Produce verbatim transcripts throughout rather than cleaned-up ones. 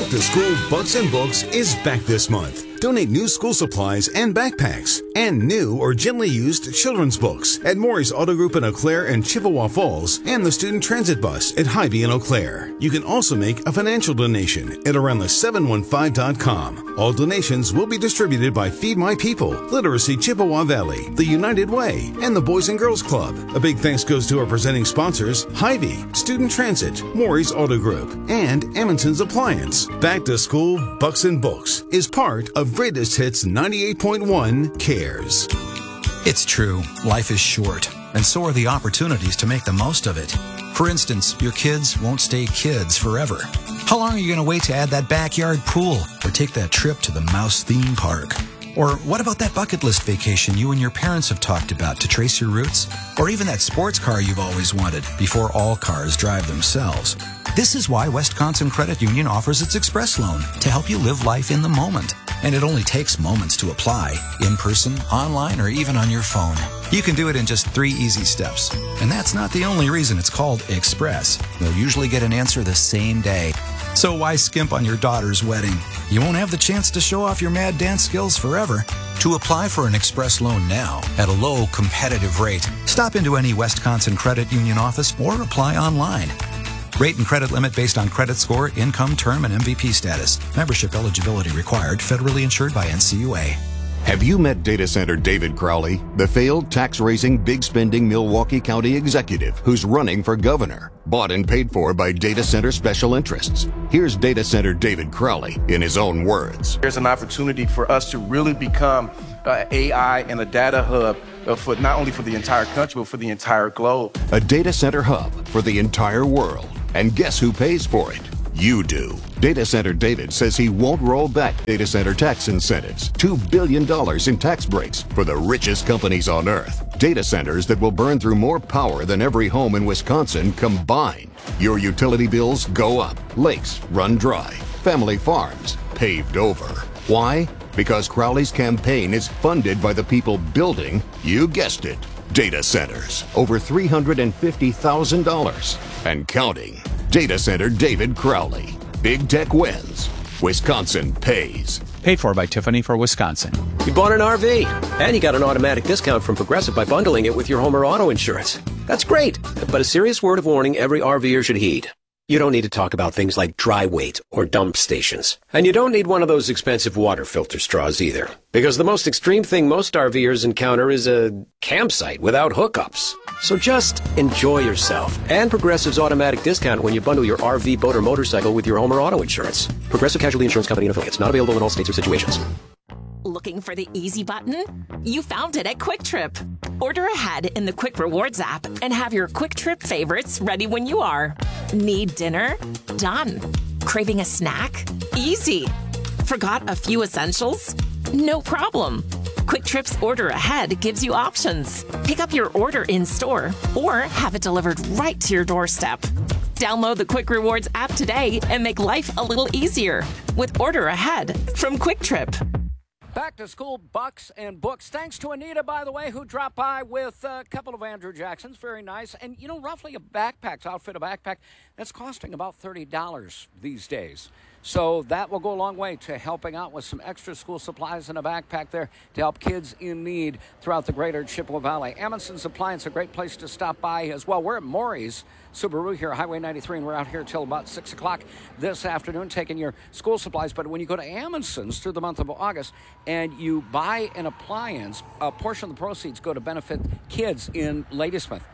Back to School Bucks and Books is back this month. Donate new school supplies and backpacks and new or gently used children's books at Maury's Auto Group in Eau Claire and Chippewa Falls and the Student Transit Bus at Hy-Vee in Eau Claire. You can also make a financial donation at around the seven one five dot com. All donations will be distributed by Feed My People, Literacy Chippewa Valley, the United Way, and the Boys and Girls Club. A big thanks goes to our presenting sponsors, Hy-Vee, Student Transit, Maury's Auto Group, and Amundsen's Appliance. Back to School Bucks and Books is part of Greatest Hits ninety-eight point one Cares. It's true, life is short, and so are the opportunities to make the most of it. For instance, your kids won't stay kids forever. How long are you going to wait to add that backyard pool or take that trip to the Mouse theme park? Or what about that bucket list vacation you and your parents have talked about to trace your roots? Or even that sports car you've always wanted before all cars drive themselves? This is why Wisconsin Credit Union offers its Express Loan to help you live life in the moment. And it only takes moments to apply, in person, online, or even on your phone. You can do it in just three easy steps. And that's not the only reason it's called Express. You'll usually get an answer the same day. So why skimp on your daughter's wedding? You won't have the chance to show off your mad dance skills forever. To apply for an Express Loan now at a low, competitive rate, stop into any Wisconsin Credit Union office or apply online. Rate and credit limit based on credit score, income, term, and M V P status. Membership eligibility required. Federally insured by N C U A. Have you met data center David Crowley, the failed tax-raising, big-spending Milwaukee County executive who's running for governor? Bought and paid for by data center special interests. Here's data center David Crowley in his own words. There's an opportunity for us to really become uh, A I and a data hub uh, for not only for the entire country, but for the entire globe. A data center hub for the entire world. And guess who pays for it? You do. Data Center David says he won't roll back data center tax incentives. two billion dollars in tax breaks for the richest companies on earth. Data centers that will burn through more power than every home in Wisconsin combined. Your utility bills go up. Lakes run dry. Family farms paved over. Why? Because Crowley's campaign is funded by the people building, you guessed it, data centers. Over three hundred fifty thousand dollars. And counting. Data Center David Crowley. Big tech wins. Wisconsin pays. Paid for by Tiffany for Wisconsin. You bought an R V, and you got an automatic discount from Progressive by bundling it with your home or auto insurance. That's great, but a serious word of warning every RVer should heed. You don't need to talk about things like dry weight or dump stations. And you don't need one of those expensive water filter straws either. Because the most extreme thing most RVers encounter is a campsite without hookups. So just enjoy yourself. And Progressive's automatic discount when you bundle your R V, boat, or motorcycle with your home or auto insurance. Progressive Casualty Insurance Company and affiliates. Not available in all states or situations. Looking for the easy button? You found it at Quick Trip. Order ahead in the Quick Rewards app and have your Quick Trip favorites ready when you are. Need dinner? Done. Craving a snack? Easy. Forgot a few essentials? No problem. Quick Trip's Order Ahead gives you options. Pick up your order in store or have it delivered right to your doorstep. Download the Quick Rewards app today and make life a little easier with Order Ahead from Quick Trip. Back to School Bucks and Books. Thanks to Anita, by the way, who dropped by with a couple of Andrew Jacksons. Very nice. And, you know, roughly a backpack, to outfit a backpack, that's costing about thirty dollars these days. So that will go a long way to helping out with some extra school supplies in a backpack there to help kids in need throughout the greater Chippewa Valley. Amundsen's Appliance, a great place to stop by as well. We're at Maury's Subaru here, Highway ninety-three, and we're out here till about six o'clock this afternoon taking your school supplies. But when you go to Amundsen's through the month of August and you buy an appliance, a portion of the proceeds go to benefit kids in Ladysmith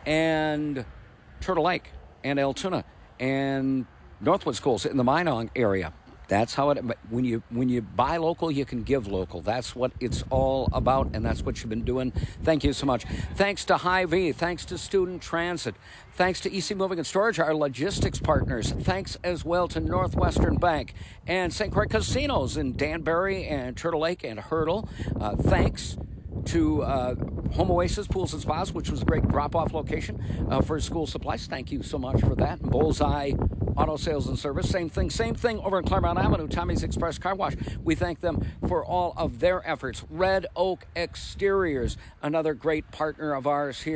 and Turtle Lake and Altoona and Northwood schools in the Minong area. That's how it, when you when you buy local, you can give local. That's what it's all about, and that's what you've been doing. Thank you so much. Thanks to Hy-Vee. Thanks to Student Transit. Thanks to E C Moving and Storage, our logistics partners. Thanks as well to Northwestern Bank and Saint Croix Casinos in Danbury and Turtle Lake and Hurdle. Uh, thanks to uh, Home Oasis Pools and Spas, which was a great drop-off location uh, for school supplies. Thank you so much for that. And Bullseye Auto Sales and Service, same thing. Same thing over in Claremont Avenue, Tommy's Express Car Wash. We thank them for all of their efforts. Red Oak Exteriors, another great partner of ours here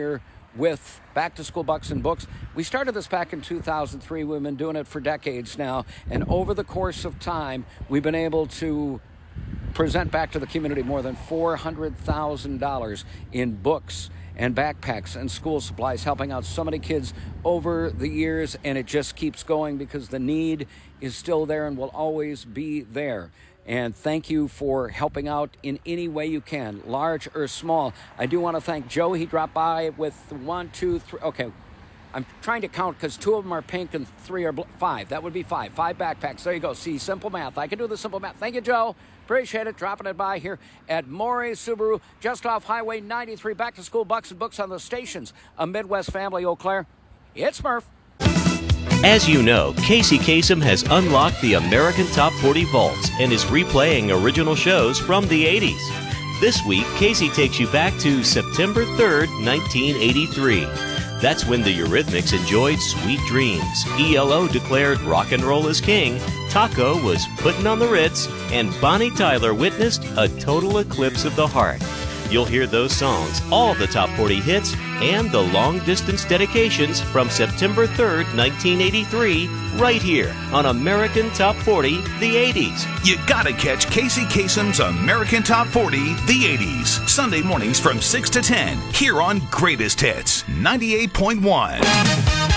with Back to School Bucks and Books. We started this back in two thousand three. We've been doing it for decades now. And over the course of time, we've been able to present back to the community more than four hundred thousand dollars in books and backpacks and school supplies, helping out so many kids over the years, and it just keeps going because the need is still there and will always be there. And thank you for helping out in any way you can, large or small. I do want to thank Joe. He dropped by with one, two, three. Okay, I'm trying to count because two of them are pink and three are bl- five. That would be five. Five backpacks. There you go. See, simple math. I can do the simple math. Thank you, Joe. Appreciate it. Dropping it by here at Maury's Subaru, just off Highway ninety-three. Back to School Bucks and Books on the stations. A Midwest family, Eau Claire. It's Murph. As you know, Casey Kasem has unlocked the American Top forty Vaults and is replaying original shows from the eighties. This week, Casey takes you back to September third, nineteen eighty-three. That's when the Eurythmics enjoyed Sweet Dreams, E L O declared rock and roll is king, Taco was putting on the Ritz, and Bonnie Tyler witnessed a total eclipse of the heart. You'll hear those songs, all the top forty hits, and the long-distance dedications from September third, nineteen eighty-three, right here on American Top forty, the eighties. You gotta catch Casey Kasem's American Top forty, the eighties, Sunday mornings from six to ten, here on Greatest Hits, ninety-eight point one.